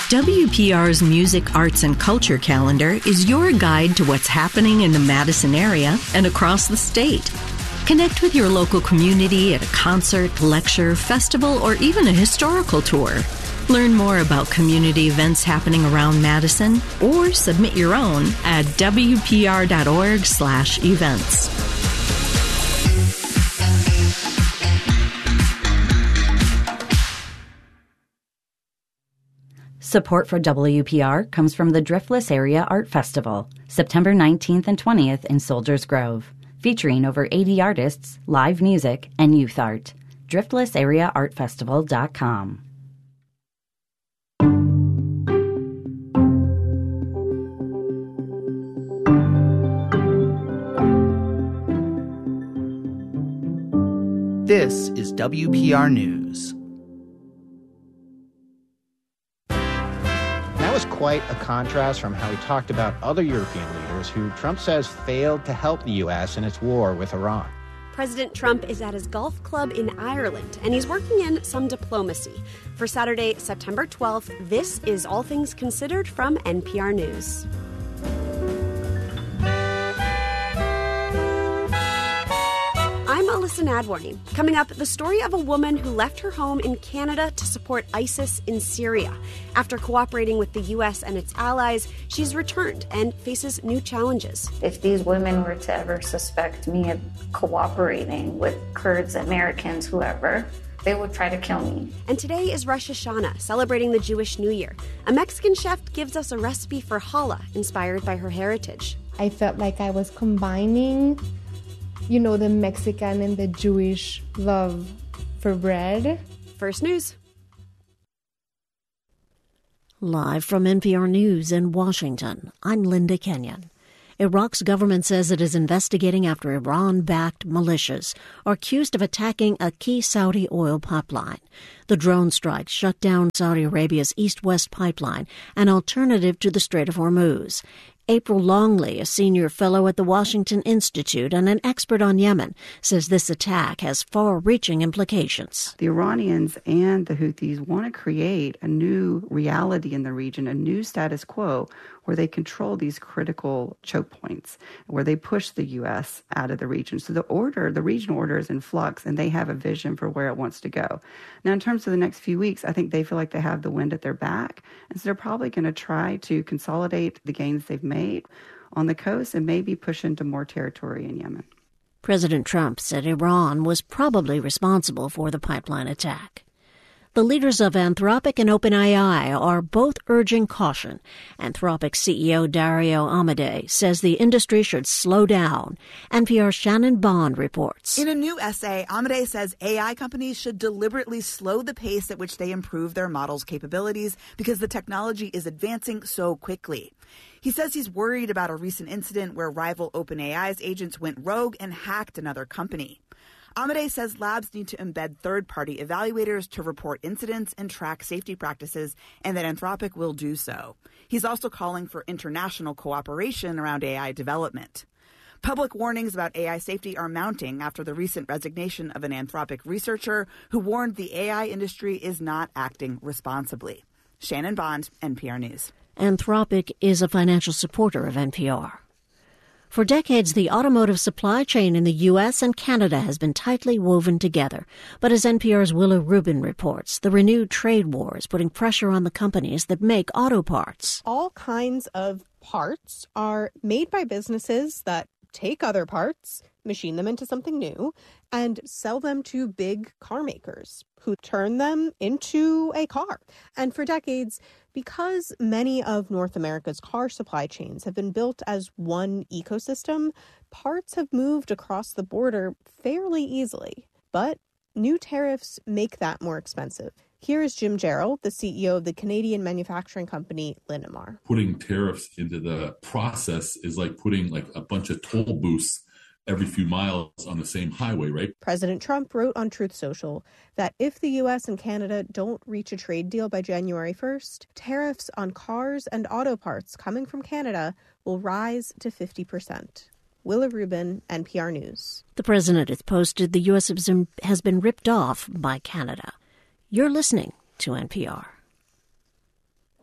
WPR's Music, Arts, and Culture calendar is your guide to what's happening in the Madison area and across the state. Connect with your local community at a concert, lecture, festival, or even a historical tour. Learn more about community events happening around Madison or submit your own at wpr.org/events. Support for WPR comes from the Driftless Area Art Festival, September 19th and 20th in Soldiers Grove, featuring over 80 artists, live music, and youth art. DriftlessAreaArtFestival.com. This is WPR News. That was quite a contrast from how he talked about other European leaders who Trump says failed to help the U.S. in its war with Iran. President Trump is at his golf club in Ireland, and he's working in some diplomacy. For Saturday, September 12th, this is All Things Considered from NPR News. I'm Alyssa Nadworny. Coming up, the story of a woman who left her home in Canada to support ISIS in Syria. After cooperating with the U.S. and its allies, she's returned and faces new challenges. If these women were to ever suspect me of cooperating with Kurds, Americans, whoever, they would try to kill me. And today is Rosh Hashanah, celebrating the Jewish New Year. A Mexican chef gives us a recipe for challah, inspired by her heritage. I felt like I was combining the Mexican and the Jewish love for bread. First News. Live from NPR News in Washington, I'm Linda Kenyon. Iraq's government says it is investigating after Iran-backed militias are accused of attacking a key Saudi oil pipeline. The drone strikes shut down Saudi Arabia's east-west pipeline, an alternative to the Strait of Hormuz. April Longley, a senior fellow at the Washington Institute and an expert on Yemen, says this attack has far-reaching implications. The Iranians and the Houthis want to create a new reality in the region, a new status quo where they control these critical choke points, where they push the U.S. out of the region. So the regional order is in flux, and they have a vision for where it wants to go. Now, in terms of the next few weeks, I think they feel like they have the wind at their back, and so they're probably going to try to consolidate the gains they've made on the coast and maybe push into more territory in Yemen. President Trump said Iran was probably responsible for the pipeline attack. The leaders of Anthropic and OpenAI are both urging caution. Anthropic CEO Dario Amodei says the industry should slow down. NPR's Shannon Bond reports. In a new essay, Amodei says AI companies should deliberately slow the pace at which they improve their models' capabilities because the technology is advancing so quickly. He says he's worried about a recent incident where rival OpenAI's agents went rogue and hacked another company. Amodei says labs need to embed third-party evaluators to report incidents and track safety practices, and that Anthropic will do so. He's also calling for international cooperation around AI development. Public warnings about AI safety are mounting after the recent resignation of an Anthropic researcher who warned the AI industry is not acting responsibly. Shannon Bond, NPR News. Anthropic is a financial supporter of NPR. For decades, the automotive supply chain in the U.S. and Canada has been tightly woven together. But as NPR's Willa Rubin reports, the renewed trade war is putting pressure on the companies that make auto parts. All kinds of parts are made by businesses that take other parts, machine them into something new, and sell them to big car makers who turn them into a car. And for decades, because many of North America's car supply chains have been built as one ecosystem, parts have moved across the border fairly easily. But new tariffs make that more expensive. Here is Jim Jarrell, the CEO of the Canadian manufacturing company Linamar. Putting tariffs into the process is like putting a bunch of toll booths every few miles on the same highway, right? President Trump wrote on Truth Social that if the U.S. and Canada don't reach a trade deal by January 1st, tariffs on cars and auto parts coming from Canada will rise to 50%. Willa Rubin, NPR News. The president has posted the U.S. has been ripped off by Canada. You're listening to NPR.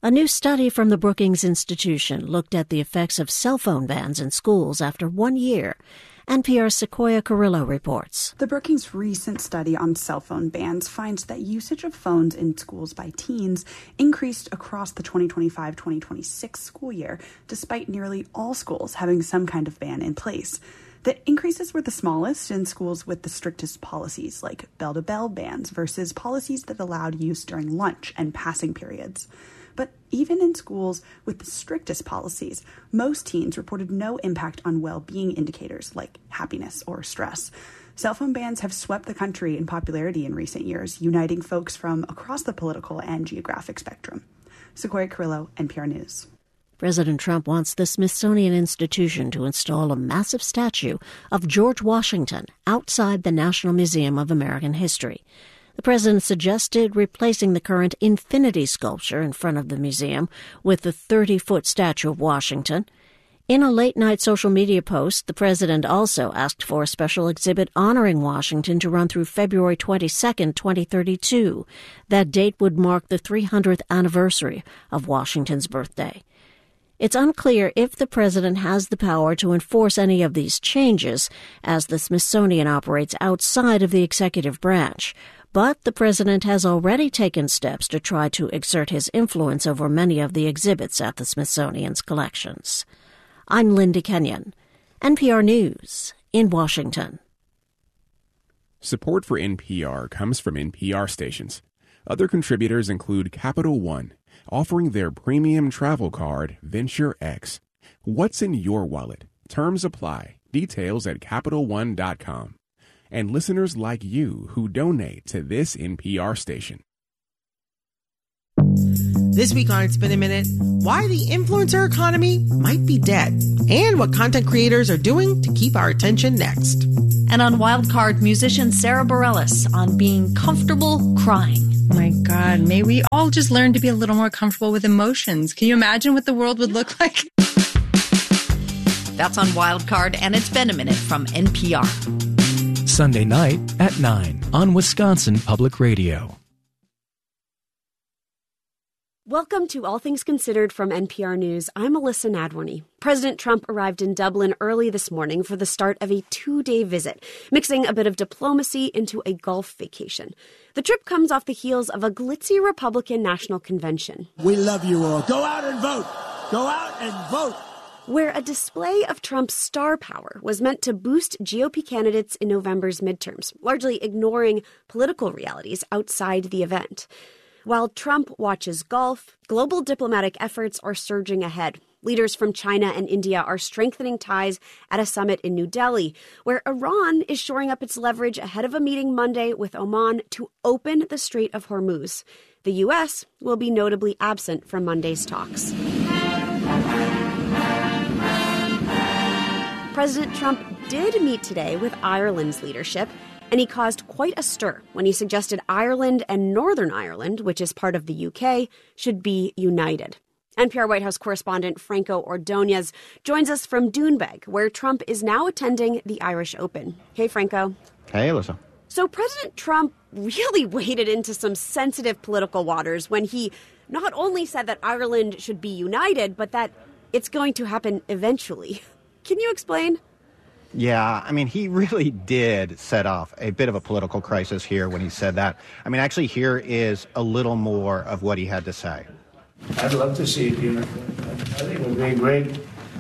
A new study from the Brookings Institution looked at the effects of cell phone bans in schools after 1 year. NPR's Sequoia Carrillo reports. The Brookings' recent study on cell phone bans finds that usage of phones in schools by teens increased across the 2025-2026 school year, despite nearly all schools having some kind of ban in place. The increases were the smallest in schools with the strictest policies, like bell-to-bell bans versus policies that allowed use during lunch and passing periods. But even in schools with the strictest policies, most teens reported no impact on well-being indicators like happiness or stress. Cell phone bans have swept the country in popularity in recent years, uniting folks from across the political and geographic spectrum. Sequoia Carrillo, NPR News. President Trump wants the Smithsonian Institution to install a massive statue of George Washington outside the National Museum of American History. The president suggested replacing the current infinity sculpture in front of the museum with the 30-foot statue of Washington. In a late-night social media post, the president also asked for a special exhibit honoring Washington to run through February 22, 2032. That date would mark the 300th anniversary of Washington's birthday. It's unclear if the president has the power to enforce any of these changes, as the Smithsonian operates outside of the executive branch. But the president has already taken steps to try to exert his influence over many of the exhibits at the Smithsonian's collections. I'm Linda Kenyon, NPR News in Washington. Support for NPR comes from NPR stations. Other contributors include Capital One, offering their premium travel card, Venture X. What's in your wallet? Terms apply. Details at CapitalOne.com. And listeners like you who donate to this NPR station. This week on It's Been a Minute, why the influencer economy might be dead, and what content creators are doing to keep our attention next. And on Wildcard, musician Sarah Bareilles on being comfortable crying. My God, may we all just learn to be a little more comfortable with emotions. Can you imagine what the world would look like? That's on Wildcard, and It's Been a Minute from NPR. Sunday night at 9 on Wisconsin Public Radio. Welcome to All Things Considered from NPR News. I'm Alyssa Nadworny. President Trump arrived in Dublin early this morning for the start of a 2-day visit, mixing a bit of diplomacy into a golf vacation. The trip comes off the heels of a glitzy Republican National Convention. We love you all. Go out and vote. Go out and vote. Where a display of Trump's star power was meant to boost GOP candidates in November's midterms, largely ignoring political realities outside the event. While Trump watches golf, global diplomatic efforts are surging ahead. Leaders from China and India are strengthening ties at a summit in New Delhi, where Iran is shoring up its leverage ahead of a meeting Monday with Oman to open the Strait of Hormuz. The U.S. will be notably absent from Monday's talks. President Trump did meet today with Ireland's leadership, and he caused quite a stir when he suggested Ireland and Northern Ireland, which is part of the UK, should be united. NPR White House correspondent Franco Ordonez joins us from Doonbeg, where Trump is now attending the Irish Open. Hey, Franco. Hey, Alyssa. So President Trump really waded into some sensitive political waters when he not only said that Ireland should be united, but that it's going to happen eventually. Can you explain? Yeah, I mean, he really did set off a bit of a political crisis here when he said that. I mean, actually, here is a little more of what he had to say. I'd love to see it unified. I think it would be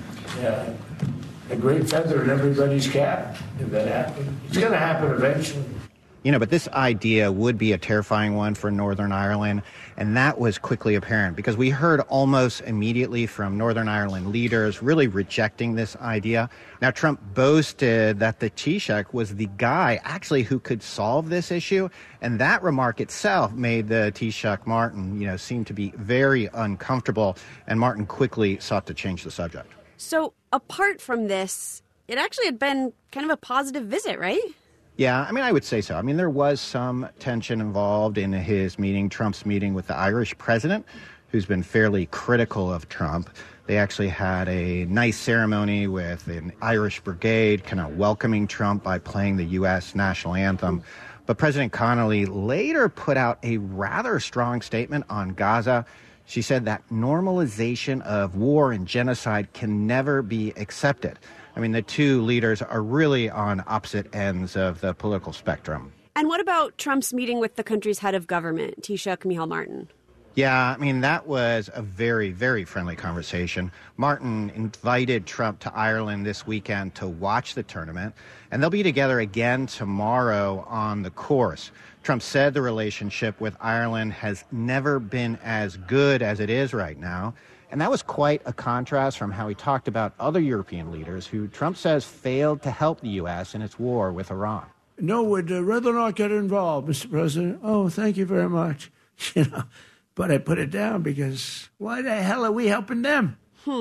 a great feather in everybody's cap if that happened. It's going to happen eventually. You know, but this idea would be a terrifying one for Northern Ireland, and that was quickly apparent because we heard almost immediately from Northern Ireland leaders really rejecting this idea. Now, Trump boasted that the Taoiseach was the guy actually who could solve this issue, and that remark itself made the Taoiseach Martin, seem to be very uncomfortable, and Martin quickly sought to change the subject. So, apart from this, it actually had been kind of a positive visit, right? Yeah, I mean, I would say so. I mean, there was some tension involved in Trump's meeting with the Irish president, who's been fairly critical of Trump. They actually had a nice ceremony with an Irish brigade kind of welcoming Trump by playing the U.S. national anthem. But President Connolly later put out a rather strong statement on Gaza. She said that normalization of war and genocide can never be accepted. I mean, the two leaders are really on opposite ends of the political spectrum. And what about Trump's meeting with the country's head of government, Taoiseach Micheál Martin? Yeah, I mean, that was a very, very friendly conversation. Martin invited Trump to Ireland this weekend to watch the tournament, and they'll be together again tomorrow on the course. Trump said the relationship with Ireland has never been as good as it is right now, and that was quite a contrast from how he talked about other European leaders who Trump says failed to help the U.S. in its war with Iran. No, would rather not get involved, Mr. President. Oh, thank you very much. You know. But I put it down because why the hell are we helping them?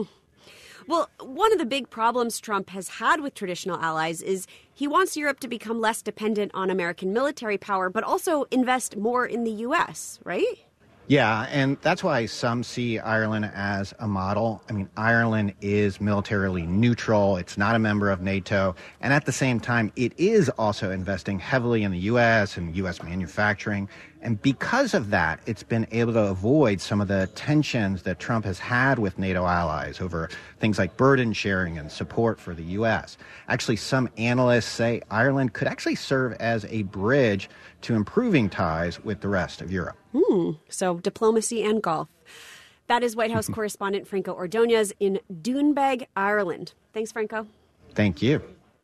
Well, one of the big problems Trump has had with traditional allies is he wants Europe to become less dependent on American military power, but also invest more in the U.S., right? Yeah, and that's why some see Ireland as a model. I mean, Ireland is militarily neutral. It's not a member of NATO. And at the same time, it is also investing heavily in the U.S. and U.S. manufacturing. And because of that, it's been able to avoid some of the tensions that Trump has had with NATO allies over things like burden sharing and support for the U.S. Actually, some analysts say Ireland could actually serve as a bridge to improving ties with the rest of Europe. So diplomacy and golf. That is White House correspondent Franco Ordonez in Doonbeg, Ireland. Thanks, Franco. Thank you.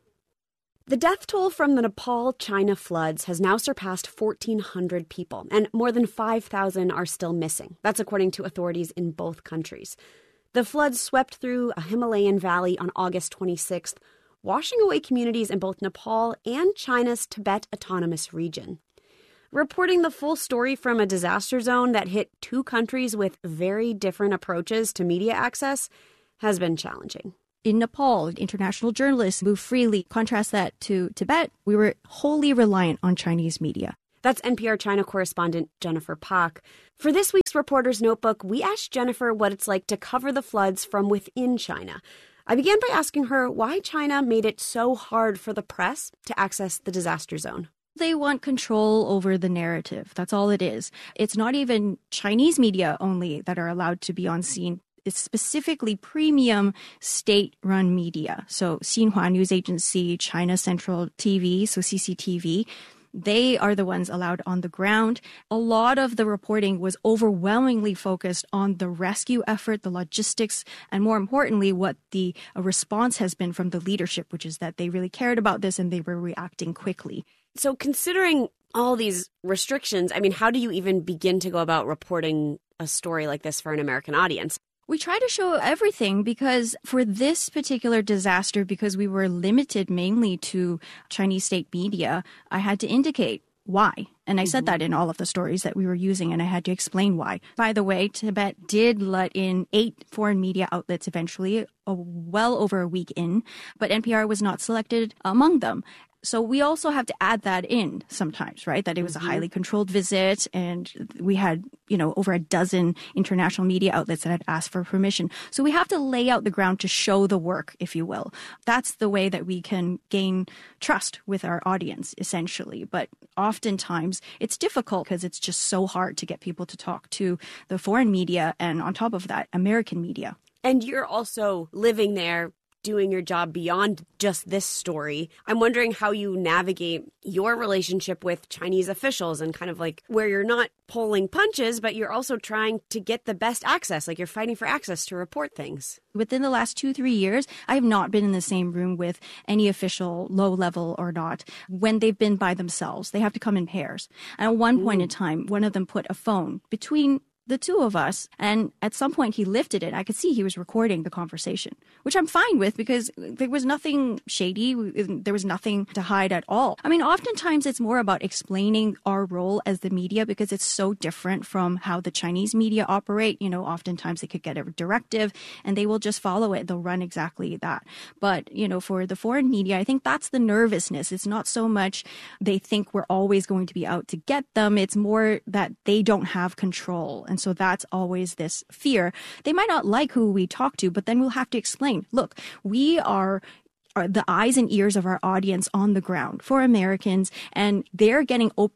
The death toll from the Nepal-China floods has now surpassed 1,400 people, and more than 5,000 are still missing. That's according to authorities in both countries. The floods swept through a Himalayan valley on August 26th, washing away communities in both Nepal and China's Tibet Autonomous Region. Reporting the full story from a disaster zone that hit two countries with very different approaches to media access has been challenging. In Nepal, international journalists move freely. Contrast that to Tibet, we were wholly reliant on Chinese media. That's NPR China correspondent Jennifer Pak. For this week's Reporter's Notebook, we asked Jennifer what it's like to cover the floods from within China. I began by asking her why China made it so hard for the press to access the disaster zone. They want control over the narrative. That's all it is. It's not even Chinese media only that are allowed to be on scene. It's specifically premium state-run media. So Xinhua News Agency, China Central TV, so CCTV, they are the ones allowed on the ground. A lot of the reporting was overwhelmingly focused on the rescue effort, the logistics, and more importantly, what the response has been from the leadership, which is that they really cared about this and they were reacting quickly. So considering all these restrictions, I mean, how do you even begin to go about reporting a story like this for an American audience? We try to show everything because for this particular disaster, because we were limited mainly to Chinese state media, I had to indicate why. And I said that in all of the stories that we were using, and I had to explain why. By the way, Tibet did let in 8 foreign media outlets eventually, well over a week in, but NPR was not selected among them. So we also have to add that in sometimes, right? That it was a highly controlled visit and we had, over a dozen international media outlets that had asked for permission. So we have to lay out the ground to show the work, if you will. That's the way that we can gain trust with our audience, essentially. But oftentimes it's difficult because it's just so hard to get people to talk to the foreign media and on top of that, American media. And you're also living there, doing your job beyond just this story. I'm wondering how you navigate your relationship with Chinese officials and kind of like where you're not pulling punches, but you're also trying to get the best access, like you're fighting for access to report things. Within the last 2-3 years, I have not been in the same room with any official, low level or not, when they've been by themselves. They have to come in pairs. And at one point in time, one of them put a phone between the two of us, and at some point he lifted it. I could see he was recording the conversation, which I'm fine with because there was nothing shady. There was nothing to hide at all. I mean, oftentimes it's more about explaining our role as the media because it's so different from how the Chinese media operate. Oftentimes they could get a directive and they will just follow it. They'll run exactly that. But, for the foreign media, I think that's the nervousness. It's not so much they think we're always going to be out to get them. It's more that they don't have control. And so that's always this fear. They might not like who we talk to, but then we'll have to explain, look, we are the eyes and ears of our audience on the ground for Americans, and they're getting open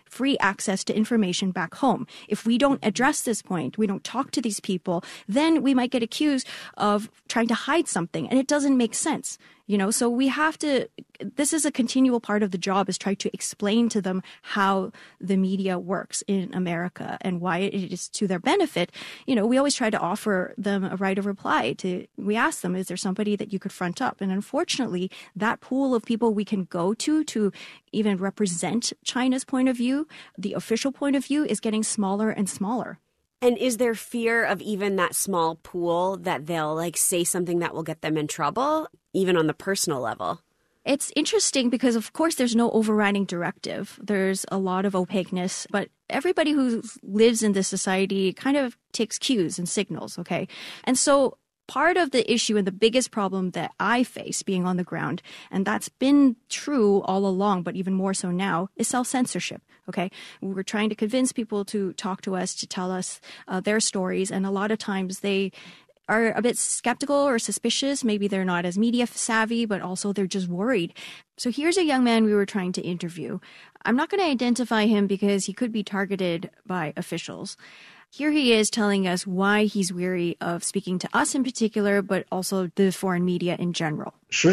free access to information back home. If we don't address this point, we don't talk to these people, then we might get accused of trying to hide something, and it doesn't make sense. So we have to, this is a continual part of the job, is try to explain to them how the media works in America and why it is to their benefit. We always try to offer them a right of reply. We ask them, is there somebody that you could front up? And unfortunately, that pool of people we can go to even represent China's point of view, the official point of view, is getting smaller and smaller. And is there fear of even that small pool that they'll say something that will get them in trouble, even on the personal level? It's interesting because, of course, there's no overriding directive. There's a lot of opaqueness, but everybody who lives in this society kind of takes cues and signals, okay? And so part of the issue and the biggest problem that I face being on the ground, and that's been true all along, but even more so now, is self-censorship, okay? We're trying to convince people to talk to us, to tell us their stories, and a lot of times they are a bit skeptical or suspicious. Maybe they're not as media savvy, but also they're just worried. So here's a young man we were trying to interview. I'm not going to identify him because he could be targeted by officials. Here he is telling us why he's weary of speaking to us in particular, but also the foreign media in general.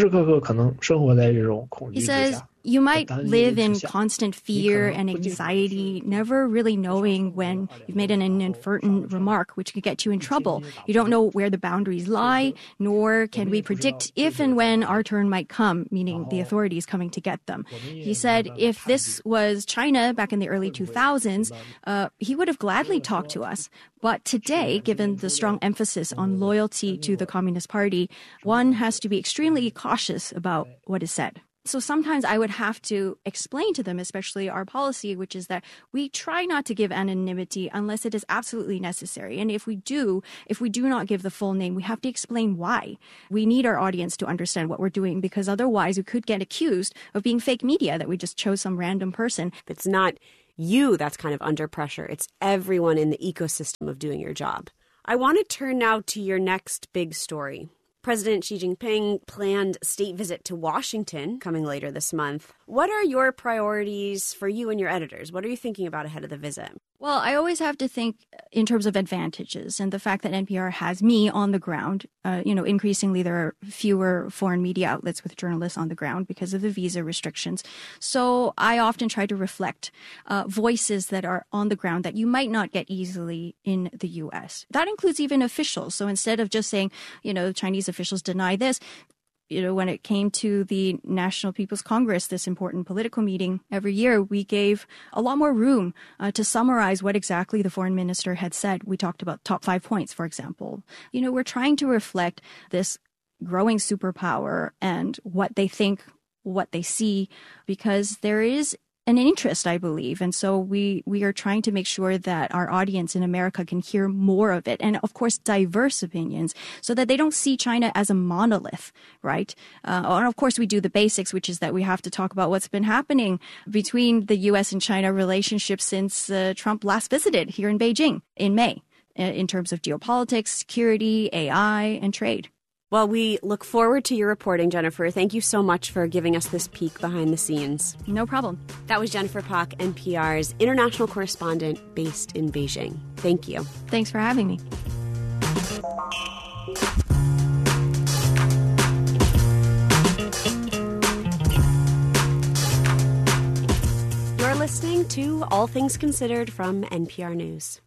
He says, you might live in constant fear and anxiety, never really knowing when you've made an inadvertent remark, which could get you in trouble. You don't know where the boundaries lie, nor can we predict if and when our turn might come, meaning the authorities coming to get them. He said if this was China back in the early 2000s, he would have gladly talked to us. But today, given the strong emphasis on loyalty to the Communist Party, one has to be extremely cautious about what is said. So sometimes I would have to explain to them, especially our policy, which is that we try not to give anonymity unless it is absolutely necessary. And if we do not give the full name, we have to explain why. We need our audience to understand what we're doing, because otherwise we could get accused of being fake media, that we just chose some random person. It's not you that's kind of under pressure. It's everyone in the ecosystem of doing your job. I want to turn now to your next big story. President Xi Jinping planned a state visit to Washington coming later this month. What are your priorities for you and your editors? What are you thinking about ahead of the visit? Well, I always have to think in terms of advantages, and the fact that NPR has me on the ground. Increasingly there are fewer foreign media outlets with journalists on the ground because of the visa restrictions. So I often try to reflect voices that are on the ground that you might not get easily in the U.S. That includes even officials. So instead of just saying, Chinese officials deny this, when it came to the National People's Congress, this important political meeting every year, we gave a lot more room to summarize what exactly the foreign minister had said. We talked about top 5 points, for example. We're trying to reflect this growing superpower and what they think, what they see, because there is an interest, I believe. And so we are trying to make sure that our audience in America can hear more of it. And of course, diverse opinions, so that they don't see China as a monolith, right? And of course, we do the basics, which is that we have to talk about what's been happening between the U.S. and China relationship since Trump last visited here in Beijing in May, in terms of geopolitics, security, AI, and trade. Well, we look forward to your reporting, Jennifer. Thank you so much for giving us this peek behind the scenes. No problem. That was Jennifer Pak, NPR's international correspondent based in Beijing. Thank you. Thanks for having me. You're listening to All Things Considered from NPR News.